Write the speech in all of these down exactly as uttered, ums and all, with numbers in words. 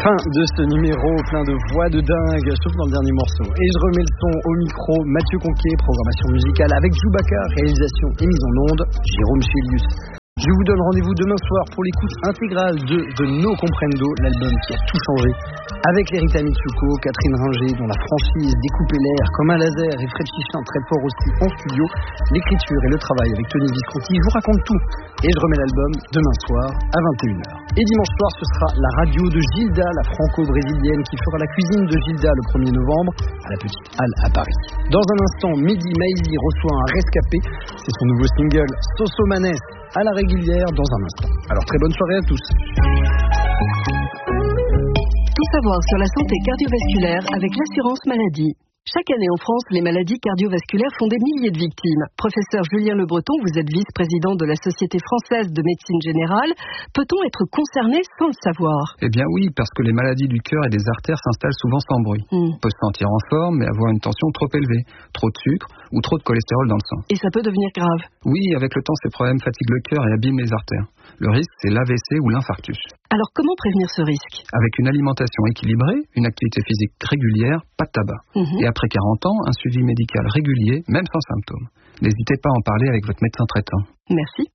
Fin de ce numéro plein de voix de dingue, sauf dans le dernier morceau. Et je remets le son au micro, Mathieu Conquet, programmation musicale avec Chewbacca, réalisation et mise en onde, Jérôme Chélius. Je vous donne rendez-vous demain soir pour l'écoute intégrale de The No Comprendo, l'album qui a tout changé. Avec Lerita Mitsuko, Catherine Ringer, dont la franchise découpait l'air comme un laser, et Fred Chichin, très fort aussi en studio. L'écriture et le travail avec Tony Visconti, je vous raconte tout. Et je remets l'album demain soir à vingt et une heures. Et dimanche soir, ce sera la radio de Gilda, la franco-brésilienne, qui fera la cuisine de Gilda le premier novembre à la Petite Halle à Paris. Dans un instant, Mehdi Maizi reçoit un rescapé. C'est son nouveau single, Sosomanes, à la régulière dans un instant. Alors très bonne soirée à tous. Tout savoir sur la santé cardiovasculaire avec l'assurance maladie. Chaque année en France, les maladies cardiovasculaires font des milliers de victimes. Professeur Julien Le Breton, vous êtes vice-président de la Société française de médecine générale. Peut-on être concerné sans le savoir ? Eh bien oui, parce que les maladies du cœur et des artères s'installent souvent sans bruit. Mm. On peut se sentir en forme, mais avoir une tension trop élevée, trop de sucre ou trop de cholestérol dans le sang. Et ça peut devenir grave. Oui, avec le temps, ces problèmes fatiguent le cœur et abîment les artères. Le risque, c'est l'A V C ou l'infarctus. Alors comment prévenir ce risque ? Avec une alimentation équilibrée, une activité physique régulière, pas de tabac. Mm-hmm. Et après quarante ans, un suivi médical régulier, même sans symptômes. N'hésitez pas à en parler avec votre médecin traitant. Merci.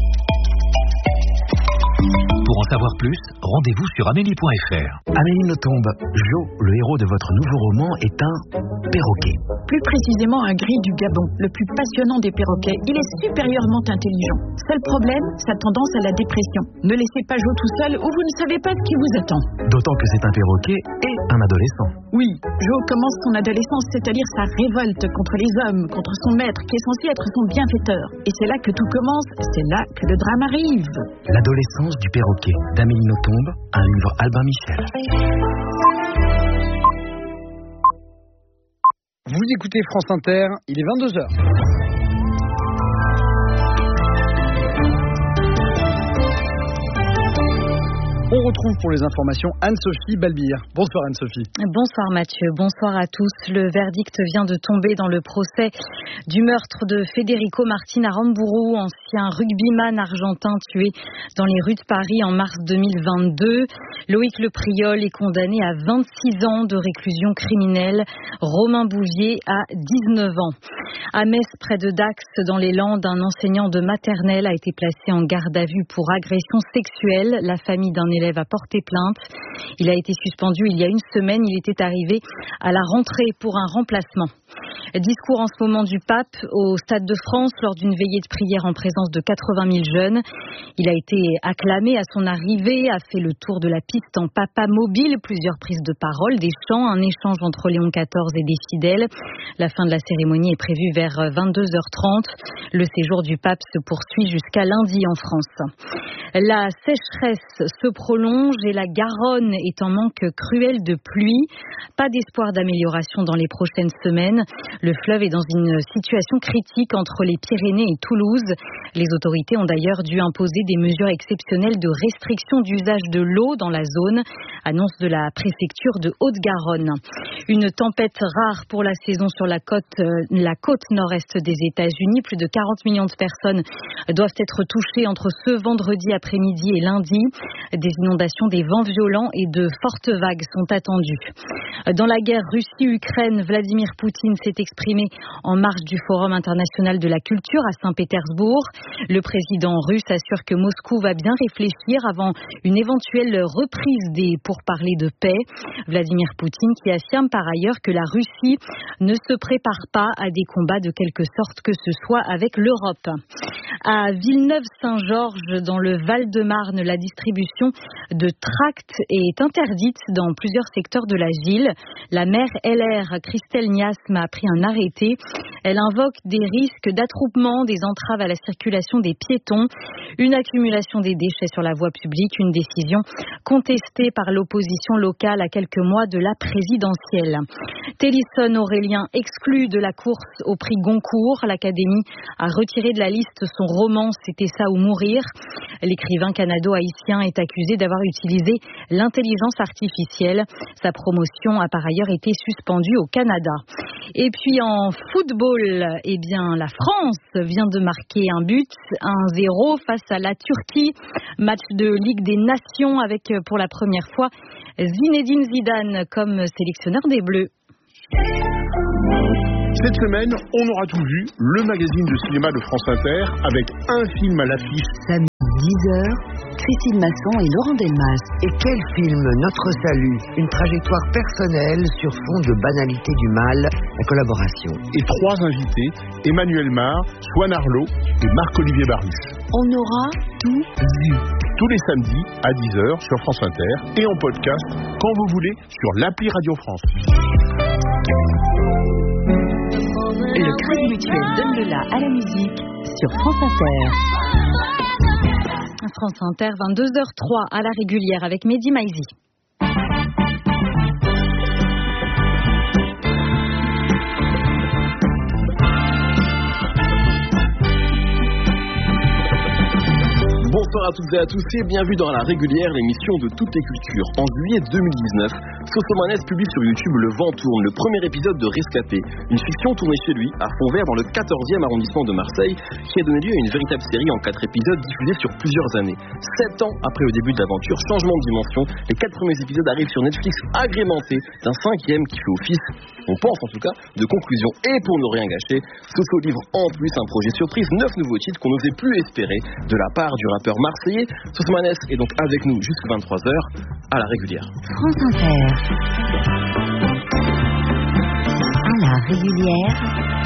Pour en savoir plus, rendez-vous sur amélie point f r. Amélie Nothomb, Jo, le héros de votre nouveau roman, est un perroquet. Plus précisément un gris du Gabon, le plus passionnant des perroquets. Il est supérieurement intelligent. Seul problème, sa tendance à la dépression. Ne laissez pas Jo tout seul ou vous ne savez pas ce qui vous attend. D'autant que c'est un perroquet et un adolescent. Oui, Jo commence son adolescence, c'est-à-dire sa révolte contre les hommes, contre son maître qui est censé être son bienfaiteur. Et c'est là que tout commence, c'est là que le drame arrive. L'adolescence du perroquet, d'Amélie Nothomb, un livre Albin Michel. Vous écoutez France Inter, il est vingt-deux heures. On retrouve pour les informations Anne-Sophie Balbir. Bonsoir Anne-Sophie. Bonsoir Mathieu, bonsoir à tous. Le verdict vient de tomber dans le procès du meurtre de Federico Martin Aramburu, ancien rugbyman argentin tué dans les rues de Paris en mars deux mille vingt-deux. Loïc Le Priol est condamné à vingt-six ans de réclusion criminelle. Romain Bouvier à dix-neuf ans. À Metz, près de Dax, dans les Landes, un enseignant de maternelle a été placé en garde à vue pour agression sexuelle. La famille d'un élève a porté plainte. Il a été suspendu il y a une semaine. Il était arrivé à la rentrée pour un remplacement. Discours en ce moment du pape au Stade de France lors d'une veillée de prière en présence de quatre-vingt mille jeunes. Il a été acclamé à son arrivée, a fait le tour de la piste en papa mobile, plusieurs prises de parole, des chants, un échange entre Léon quatorze et des fidèles. La fin de la cérémonie est prévue vers vingt-deux heures trente. Le séjour du pape se poursuit jusqu'à lundi en France. La sécheresse se prolonge et la Garonne est en manque cruel de pluie. Pas d'espoir d'amélioration dans les prochaines semaines. Le fleuve est dans une situation critique entre les Pyrénées et Toulouse. Les autorités ont d'ailleurs dû imposer des mesures exceptionnelles de restriction d'usage de l'eau dans la zone. Annonce de la préfecture de Haute-Garonne. Une tempête rare pour la saison sur la côte, euh, la côte nord-est des États-Unis. Plus de quarante millions de personnes doivent être touchées entre ce vendredi après-midi et lundi. Des inondations, des vents violents et de fortes vagues sont attendues. Dans la guerre Russie-Ukraine, Vladimir Poutine s'est exprimé en marge du Forum international de la culture à Saint-Pétersbourg. Le président russe assure que Moscou va bien réfléchir avant une éventuelle reprise des pourparlers de paix. Vladimir Poutine qui affirme par ailleurs que la Russie ne se prépare pas à des combats de quelque sorte que ce soit avec l'Europe. À Villeneuve-Saint-Georges, dans le Val-de-Marne, la distribution de tracts est interdite dans plusieurs secteurs de la ville. La maire L R, Christelle Niasme, a pris un arrêté. Elle invoque des risques d'attroupement, des entraves à la circulation des piétons, une accumulation des déchets sur la voie publique, une décision contestée par l'opposition locale à quelques mois de la présidentielle. Télisson Aurélien exclu de la course au prix Goncourt. L'Académie a retiré de la liste son roman « C'était ça ou mourir ». L'écrivain canado-haïtien est accusé d'avoir utilisé l'intelligence artificielle. Sa promotion a par ailleurs été suspendue au Canada. Et puis en football, eh bien, la France vient de marquer un but, un zéro face à la Turquie. Match de Ligue des Nations avec, pour la première fois, Zinedine Zidane comme sélectionneur des Bleus. Cette semaine, on aura tout vu, le magazine de cinéma de France Inter, avec un film à l'affiche. Samedi dix heures, Christine Masson et Laurent Delmas. Et quel film, Notre Salut, une trajectoire personnelle sur fond de banalité du mal, la collaboration. Et trois invités, Emmanuel Mar, Swan Arlo et Marc-Olivier Barus. On aura tout vu. Tous les samedis à dix heures sur France Inter et en podcast quand vous voulez sur l'appli Radio France. Le Crédit Mutuel donne le la à la musique sur France Inter. France Inter, vingt-deux heures trois à la régulière avec Mehdi Maizi. Bonsoir à toutes et à tous et bienvenue dans La Régulière, l'émission de toutes les cultures. En juillet deux mille dix-neuf, Sosomanes publie sur YouTube Le Vent tourne, le premier épisode de Rescapé, une fiction tournée chez lui, à Fond Vert, dans le quatorzième arrondissement de Marseille, qui a donné lieu à une véritable série en quatre épisodes diffusés sur plusieurs années. Sept ans après le début de l'aventure, changement de dimension, les quatre premiers épisodes arrivent sur Netflix agrémentés d'un cinquième qui fait office, on pense en tout cas, de conclusion. Et pour ne rien gâcher, Soso livre en plus un projet surprise, neuf nouveaux titres qu'on n'osait plus espérer de la part du rappeur marseillais. Sosomanes est donc avec nous jusqu'à vingt-trois heures à La Régulière. France Inter. À La Régulière.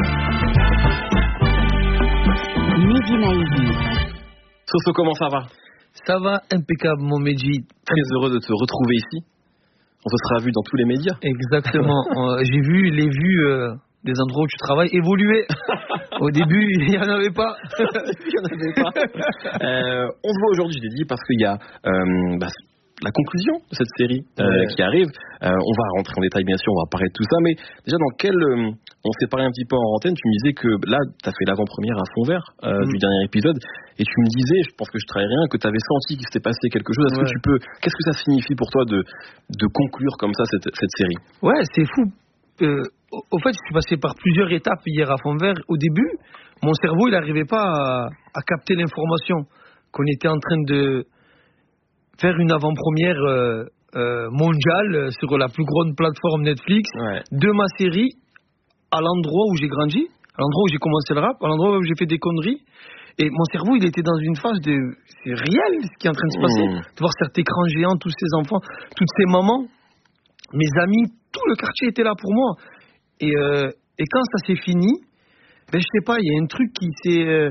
Mehdi Maizi. Soso, comment ça va? Ça va impeccable, mon Mehdi. Très heureux de te retrouver ici. On se sera vu dans tous les médias. Exactement. euh, j'ai vu les vues euh, des endroits où tu travailles évoluer. Au début, il n'y en avait pas. Il n'y en avait pas. Euh, on se voit aujourd'hui, je l'ai dit, parce qu'il y a euh, bah, la conclusion de cette série euh, ouais. qui arrive. Euh, on va rentrer en détail, bien sûr, on va parler de tout ça. Mais déjà, dans quel... Euh, on s'est parlé un petit peu en antenne, tu me disais que là, tu as fait l'avant-première à Fond Vert euh, mmh. du dernier épisode. Et tu me disais, je pense que je trahis rien, que tu avais senti qu'il s'était passé quelque chose. Est-ce ouais. que tu peux... Qu'est-ce que ça signifie pour toi de, de conclure comme ça cette, cette série? Ouais, c'est fou. Euh, au fait, je suis passé par plusieurs étapes hier à Fond Vert. Au début, mon cerveau, il n'arrivait pas à, à capter l'information qu'on était en train de faire une avant-première euh, euh, mondiale sur la plus grande plateforme Netflix ouais. de ma série à l'endroit où j'ai grandi, à l'endroit où j'ai commencé le rap, à l'endroit où j'ai fait des conneries. Et mon cerveau, il était dans une phase de... C'est réel ce qui est en train de se passer. Mmh. De voir cet écran géant, tous ces enfants, toutes ces mamans, mes amis, tout le quartier était là pour moi. Et, euh, et quand ça s'est fini, ben je sais pas, il y a un truc qui s'est... Euh,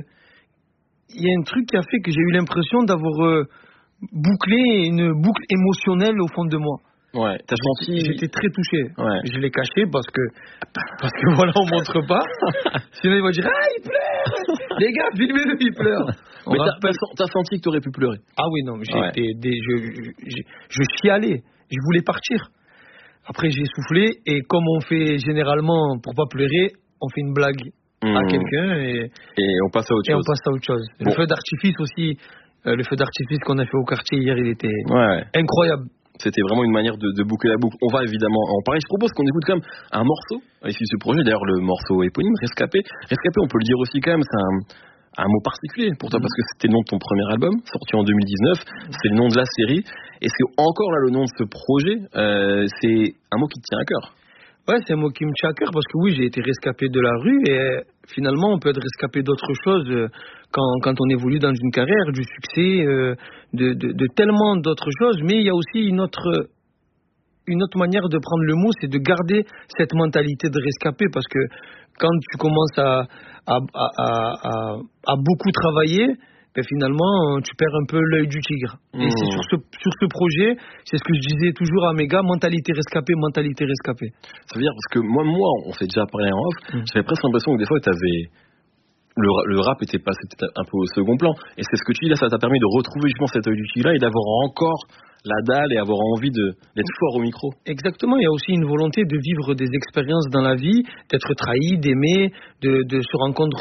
il y a un truc qui a fait que j'ai eu l'impression d'avoir euh, bouclé une boucle émotionnelle au fond de moi. Ouais, t'as senti... J'étais très touché. Ouais. Je l'ai caché parce que, parce que voilà, on montre pas. Sinon, ils vont dire, ah, il pleure! Les gars, filmez-le, il pleure. Mais t'as, rappelle... t'as senti que t'aurais pu pleurer? Ah oui, non, j'ai ouais. été, des, je, je, je, je chialais. Je voulais partir. Après, j'ai soufflé et comme on fait généralement pour pas pleurer, on fait une blague mmh. à quelqu'un et, et on passe à autre et chose. On passe à autre chose. Bon. Le feu d'artifice aussi, euh, le feu d'artifice qu'on a fait au quartier hier, il était ouais. incroyable. C'était vraiment une manière de, de boucler la boucle. On va évidemment en parler. Je propose qu'on écoute quand même un morceau issu de ce projet. D'ailleurs, le morceau éponyme, Rescapé. Rescapé, on peut le dire aussi quand même, c'est un, un mot particulier pour toi, mmh. parce que c'était le nom de ton premier album, sorti en deux mille dix-neuf. C'est le nom de la série. Et c'est encore là le nom de ce projet. Euh, c'est un mot qui te tient à cœur. Ouais, c'est un mot qui me tient à cœur parce que oui, j'ai été rescapé de la rue et finalement, on peut être rescapé d'autres choses quand, quand on évolue dans une carrière, du succès, euh, de, de, de tellement d'autres choses. Mais il y a aussi une autre, une autre manière de prendre le mot, c'est de garder cette mentalité de rescapé parce que quand tu commences à, à, à, à, à beaucoup travailler, ben finalement, tu perds un peu l'œil du tigre. Mmh. Et c'est sur ce, sur ce projet, c'est ce que je disais toujours à mes gars, mentalité rescapée, mentalité rescapée. Ça veut dire, parce que moi, moi on s'est déjà parlé en off, mmh. j'avais presque l'impression que des fois, t'avais... Le, le rap était passé un peu au second plan. Et c'est ce que tu dis là, ça t'a permis de retrouver justement cet œil du tigre-là et d'avoir encore la dalle et avoir envie de, d'être fort au micro. Exactement, il y a aussi une volonté de vivre des expériences dans la vie, d'être trahi, d'aimer, de, de se rendre compte...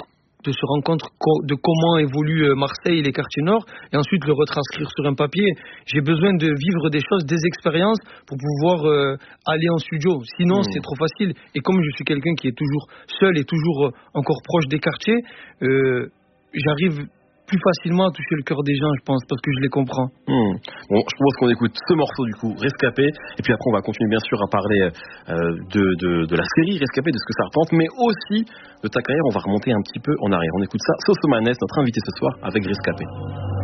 de se rendre compte de comment évolue Marseille et les quartiers nord, et ensuite le retranscrire sur un papier. J'ai besoin de vivre des choses, des expériences, pour pouvoir euh, aller en studio. Sinon, mmh. c'est trop facile. Et comme je suis quelqu'un qui est toujours seul et toujours encore proche des quartiers, euh, j'arrive plus facilement à toucher le cœur des gens, je pense, parce que je les comprends. Mmh. Bon, je propose qu'on écoute ce morceau, du coup, Rescapé, et puis après on va continuer bien sûr à parler euh, de, de, de la série Rescapé, de ce que ça représente, mais aussi de ta carrière. On va remonter un petit peu en arrière. On écoute ça, Sosomanes, notre invité ce soir, avec Rescapé.